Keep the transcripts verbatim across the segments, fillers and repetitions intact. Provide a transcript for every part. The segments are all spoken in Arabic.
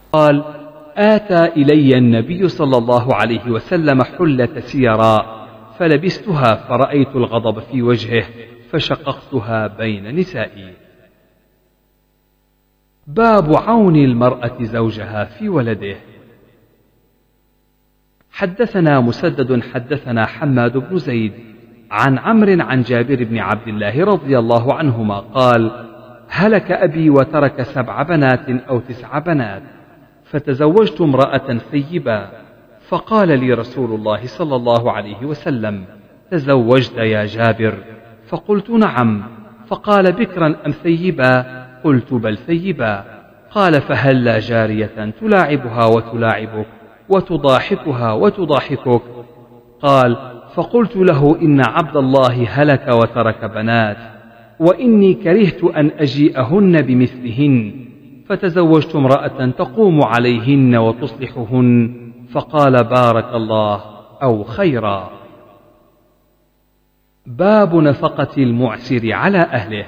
قال: آتى إلي النبي صلى الله عليه وسلم حلة سيراء فلبستها فرأيت الغضب في وجهه فشققتها بين نسائي. باب عون المرأة زوجها في ولده. حدثنا مسدد حدثنا حماد بن زيد عن عمرو عن جابر بن عبد الله رضي الله عنهما قال: هلك أبي وترك سبع بنات أو تسع بنات، فتزوجت امرأة ثيبا، فقال لي رسول الله صلى الله عليه وسلم: تزوجت يا جابر؟ فقلت: نعم. فقال: بكرا أم ثيبا؟ قلت: بل ثيبا. قال: فهلا جارية تلاعبها وتلاعبك وتضاحكها وتضاحكك؟ قال: فقلت له: إن عبد الله هلك وترك بنات، وإني كرهت أن أجيئهن بمثلهن، فتزوجت امرأة تقوم عليهن وتصلحهن. فقال: بارك الله أو خيرا. باب نفقة المعسر على أهله.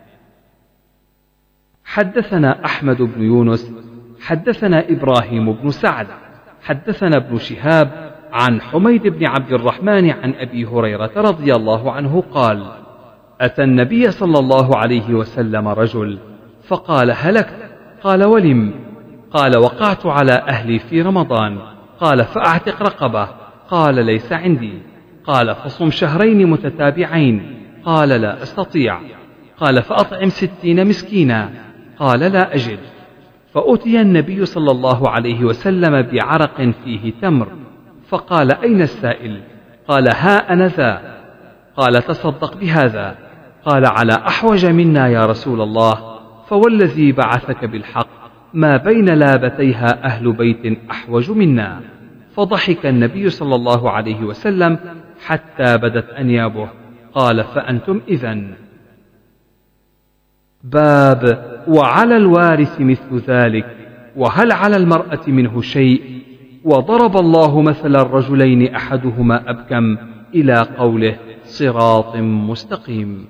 حدثنا أحمد بن يونس حدثنا إبراهيم بن سعد حدثنا ابن شهاب عن حميد بن عبد الرحمن عن أبي هريرة رضي الله عنه قال: أتى النبي صلى الله عليه وسلم رجل فقال: هلكت. قال: ولم؟ قال: وقعت على أهلي في رمضان. قال: فأعتق رقبة. قال: ليس عندي. قال: فصم شهرين متتابعين. قال: لا أستطيع. قال: فأطعم ستين مسكينا. قال: لا أجد. فأتي النبي صلى الله عليه وسلم بعرق فيه تمر، فقال: أين السائل؟ قال: ها أنا ذا. قال: تصدق بهذا. قال: على أحوج منا يا رسول الله، فوالذي بعثك بالحق ما بين لابتيها أهل بيت أحوج منا. فضحك النبي صلى الله عليه وسلم حتى بدت أنيابه. قال: فأنتم إذن. باب وعلى الوارث مثل ذلك، وهل على المرأة منه شيء؟ وضرب الله مثل الرجلين أحدهما أبكم إلى قوله: صراط مستقيم.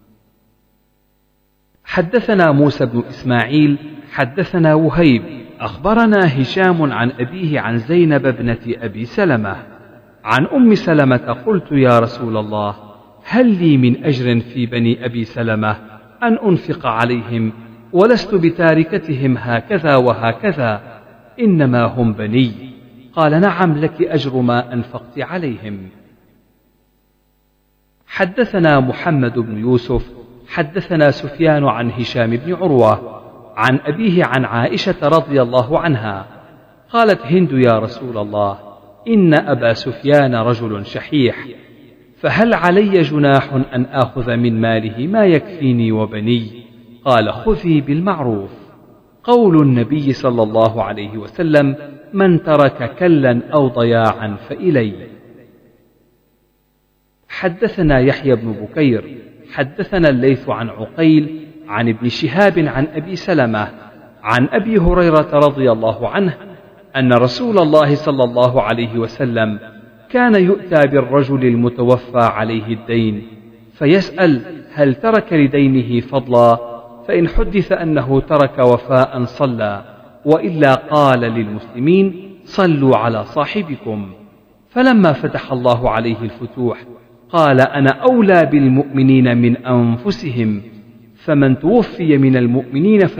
حدثنا موسى بن إسماعيل حدثنا وهيب أخبرنا هشام عن أبيه عن زينب ابنة أبي سلمة عن أم سلمة: قلت يا رسول الله، هل لي من أجر في بني أبي سلمة أن أنفق عليهم، ولست بتاركتهم هكذا وهكذا، إنما هم بني. قال: نعم، لك أجر ما أنفقت عليهم. حدثنا محمد بن يوسف حدثنا سفيان عن هشام بن عروة عن أبيه عن عائشة رضي الله عنها قالت: هند يا رسول الله، إن أبا سفيان رجل شحيح، فهل علي جناح أن آخذ من ماله ما يكفيني وبني؟ قال: خذي بالمعروف. قول النبي صلى الله عليه وسلم: من ترك كلا أو ضياعا فإلي. حدثنا يحيى بن بكير حدثنا الليث عن عقيل عن ابن شهاب عن أبي سلمة عن أبي هريرة رضي الله عنه أن رسول الله صلى الله عليه وسلم كان يؤتى بالرجل المتوفى عليه الدين فيسأل: هل ترك لدينه فضلا؟ فإن حدث أنه ترك وفاء صلى، وإلا قال للمسلمين: صلوا على صاحبكم. فلما فتح الله عليه الفتوح قال: أنا أولى بالمؤمنين من أنفسهم، فمن توفي من المؤمنين